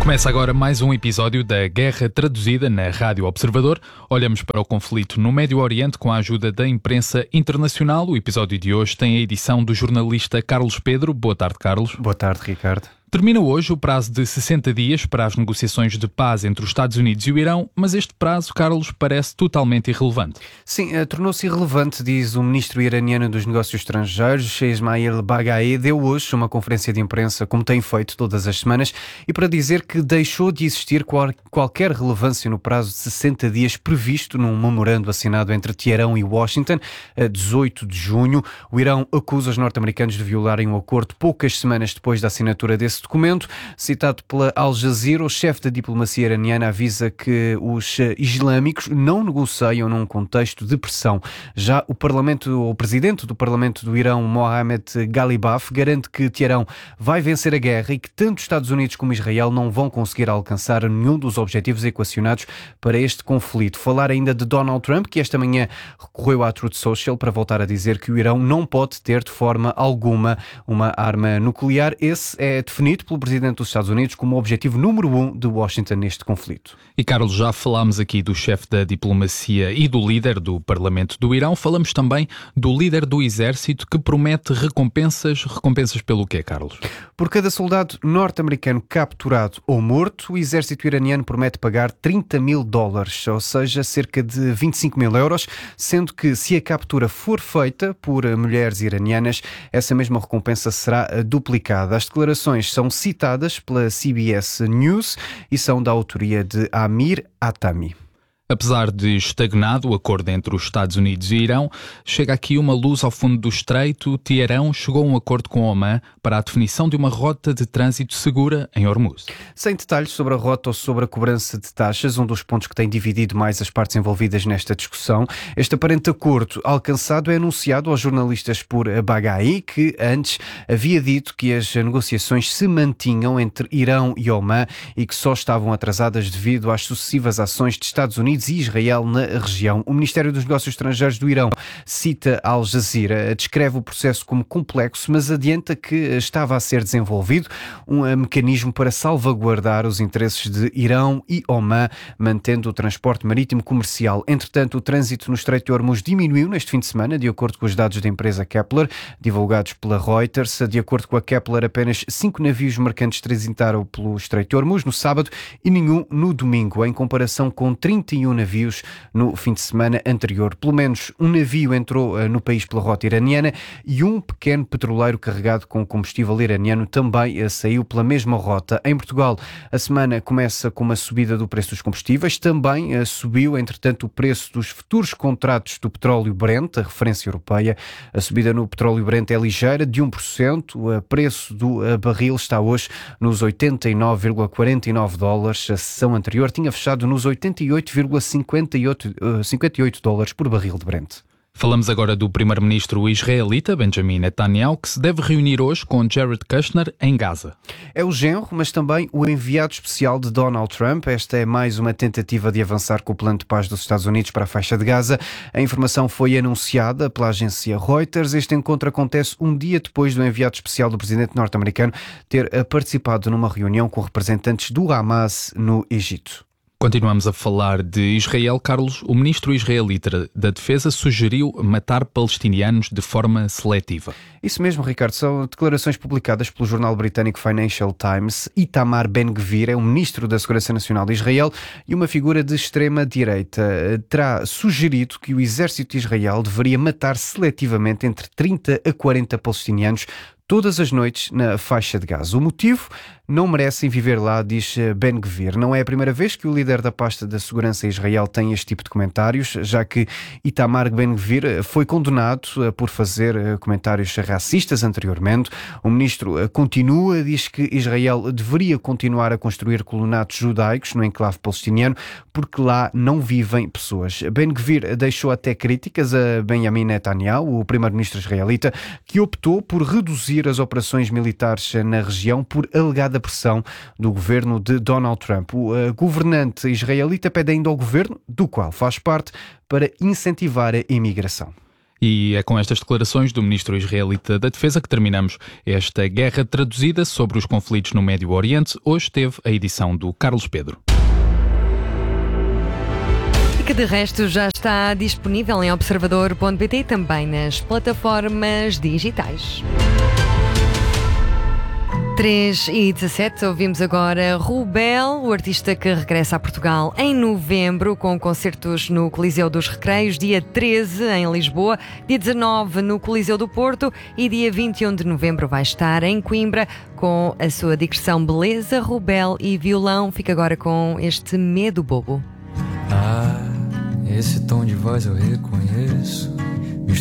Começa agora mais um episódio da Guerra Traduzida na Rádio Observador. Olhamos para o conflito no Médio Oriente com a ajuda da imprensa internacional. O episódio de hoje tem a edição do jornalista Carlos Pedro. Boa tarde, Carlos. Boa tarde, Ricardo. Termina hoje o prazo de 60 dias para as negociações de paz entre os Estados Unidos e o Irão, mas este prazo, Carlos, parece totalmente irrelevante. Sim, tornou-se irrelevante, diz o ministro iraniano dos Negócios Estrangeiros, Esmail Bagaei, deu hoje uma conferência de imprensa, como tem feito todas as semanas, e para dizer que deixou de existir qualquer relevância no prazo de 60 dias previsto num memorando assinado entre Teherão e Washington, a 18 de junho. O Irão acusa os norte-americanos de violarem o acordo poucas semanas depois da assinatura desse documento. Citado pela Al Jazeera, o chefe da diplomacia iraniana avisa que os islâmicos não negociam num contexto de pressão. Já o presidente do Parlamento do Irão, Mohammad Ghalibaf, garante que Teherão vai vencer a guerra e que tanto os Estados Unidos como Israel não vão conseguir alcançar nenhum dos objetivos equacionados para este conflito. Falar ainda de Donald Trump, que esta manhã recorreu à Truth Social para voltar a dizer que o Irão não pode ter de forma alguma uma arma nuclear. Esse é definido pelo presidente dos Estados Unidos como o objetivo número 1 de Washington neste conflito. E, Carlos, já falámos aqui do chefe da diplomacia e do líder do Parlamento do Irão. Falamos também do líder do exército que promete recompensas. Recompensas pelo quê, Carlos? Por cada soldado norte-americano capturado ou morto, o exército iraniano promete pagar $30.000, ou seja, cerca de 25 mil euros, sendo que se a captura for feita por mulheres iranianas, essa mesma recompensa será duplicada. As declarações são citadas pela CBS News e são da autoria de Amir Atami. Apesar de estagnado o acordo entre os Estados Unidos e Irão, chega aqui uma luz ao fundo do estreito. Teherão chegou a um acordo com Omã para a definição de uma rota de trânsito segura em Hormuz. Sem detalhes sobre a rota ou sobre a cobrança de taxas, um dos pontos que tem dividido mais as partes envolvidas nesta discussão, este aparente acordo alcançado é anunciado aos jornalistas por Bagaei, que antes havia dito que as negociações se mantinham entre Irão e Omã e que só estavam atrasadas devido às sucessivas ações de Estados Unidos e Israel na região. O Ministério dos Negócios Estrangeiros do Irão cita Al Jazeera, descreve o processo como complexo, mas adianta que estava a ser desenvolvido um mecanismo para salvaguardar os interesses de Irão e Omã, mantendo o transporte marítimo comercial. Entretanto, o trânsito no Estreito de Hormuz diminuiu neste fim de semana, de acordo com os dados da empresa Kepler, divulgados pela Reuters. De acordo com a Kepler, apenas 5 navios mercantes transitaram pelo Estreito de Hormuz no sábado e nenhum no domingo, em comparação com 31 navios no fim de semana anterior. Pelo menos um navio entrou no país pela rota iraniana e um pequeno petroleiro carregado com combustível iraniano também saiu pela mesma rota. Em Portugal, a semana começa com uma subida do preço dos combustíveis. Também subiu, entretanto, o preço dos futuros contratos do petróleo Brent, a referência europeia. A subida no petróleo Brent é ligeira, de 1%. O preço do barril está hoje nos $89,49. A sessão anterior tinha fechado nos $88,58 por barril de Brent. Falamos agora do primeiro-ministro israelita, Benjamin Netanyahu, que se deve reunir hoje com Jared Kushner em Gaza. É o genro, mas também o enviado especial de Donald Trump. Esta é mais uma tentativa de avançar com o plano de paz dos Estados Unidos para a faixa de Gaza. A informação foi anunciada pela agência Reuters. Este encontro acontece um dia depois do enviado especial do presidente norte-americano ter participado numa reunião com representantes do Hamas no Egito. Continuamos a falar de Israel. Carlos, o ministro israelita da Defesa sugeriu matar palestinianos de forma seletiva. Isso mesmo, Ricardo. São declarações publicadas pelo jornal britânico Financial Times. Itamar Ben-Gvir é o ministro da Segurança Nacional de Israel e uma figura de extrema-direita. Terá sugerido que o exército de Israel deveria matar seletivamente entre 30 a 40 palestinianos todas as noites na faixa de Gaza. O motivo? Não merecem viver lá, diz Ben-Gvir. Não é a primeira vez que o líder da pasta da segurança em Israel tem este tipo de comentários, já que Itamar Ben-Gvir foi condenado por fazer comentários racistas anteriormente. O ministro continua, diz que Israel deveria continuar a construir colonatos judaicos no enclave palestiniano, porque lá não vivem pessoas. Ben-Gvir deixou até críticas a Benjamin Netanyahu, o primeiro-ministro israelita, que optou por reduzir as operações militares na região por alegada pressão do governo de Donald Trump. O governante israelita pede ainda ao governo, do qual faz parte, para incentivar a imigração. E é com estas declarações do ministro israelita da Defesa que terminamos esta guerra traduzida sobre os conflitos no Médio Oriente. Hoje teve a edição do Carlos Pedro. E que de resto já está disponível em observador.pt e também nas plataformas digitais. 3h17, ouvimos agora Rubel, o artista que regressa a Portugal em novembro, com concertos no Coliseu dos Recreios, dia 13 em Lisboa, dia 19 no Coliseu do Porto e dia 21 de novembro vai estar em Coimbra com a sua digressão Beleza, Rubel e Violão. Fica agora com este Medo Bobo. Esse tom de voz eu reconheço.